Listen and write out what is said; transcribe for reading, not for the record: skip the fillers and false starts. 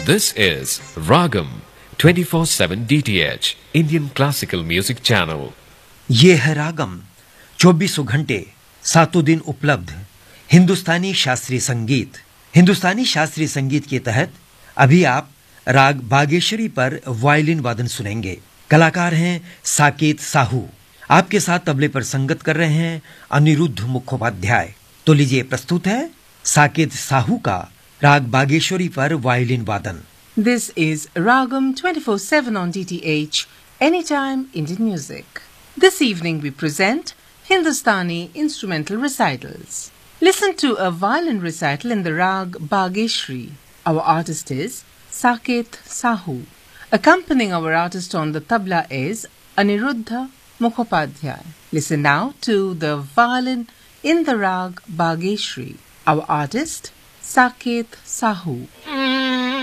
This is Ragam 24/7 DTH Indian Classical Music Channel. ये है रागम 24 घंटे 7 दिन उपलब्ध हिंदुस्तानी शास्त्रीय संगीत। हिंदुस्तानी शास्त्रीय संगीत के तहत अभी आप राग बागेश्वरी पर वायलिन वादन सुनेंगे। कलाकार हैं साकेत साहू। आपके साथ तबले पर संगत कर रहे हैं अनिरुद्ध मुखोपाध्याय। तो लीजिए प्रस्तुत है साकेत साहू का राग बागेश्वरी पर वायलिन वादन। This is Ragam 24/7 on DTH, Anytime Indian Music. This evening we present Hindustani instrumental recitals. Listen to a violin recital in the rag Bageshri. Our artist is Saket Sahu. Accompanying our artist on the tabla is Aniruddha Mukhopadhyay. Listen now to the violin in the rag Bageshri. Our artist Saket Sahu.